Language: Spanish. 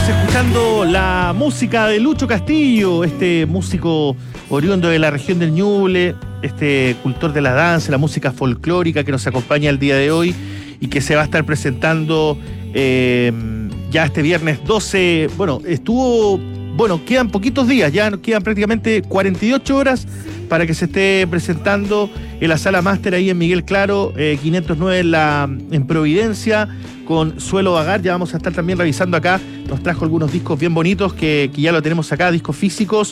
Escuchando la música de Lucho Castillo, este músico oriundo de la región del Ñuble, este cultor de la danza, la música folclórica que nos acompaña el día de hoy y que se va a estar presentando ya este viernes 12. Quedan poquitos días, ya quedan prácticamente 48 horas para que se esté presentando en la Sala Máster ahí en Miguel Claro, 509 en Providencia, con Suelo Vagar. Ya vamos a estar también revisando acá, nos trajo algunos discos bien bonitos que ya lo tenemos acá, discos físicos.